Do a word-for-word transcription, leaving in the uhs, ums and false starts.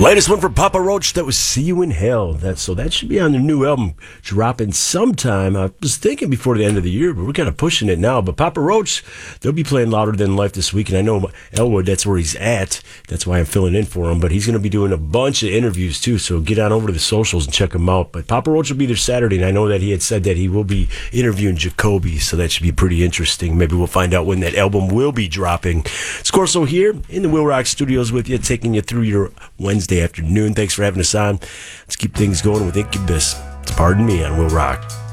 Latest one for Papa Roach, that was See You in Hell. That, so that should be on their new album, dropping sometime. I was thinking before the end of the year, but we're kind of pushing it now. But Papa Roach, they'll be playing Louder Than Life this week, and I know Elwood, that's where he's at. That's why I'm filling in for him. But he's going to be doing a bunch of interviews, too, so get on over to the socials and check him out. But Papa Roach will be there Saturday, and I know that he had said that he will be interviewing Jacoby, so that should be pretty interesting. Maybe we'll find out when that album will be dropping. It's Corso here in the Will Rock Studios with you, taking you through your Wednesday afternoon. Thanks for having us on. Let's keep things going with Incubus. It's Pardon Me on Will Rock.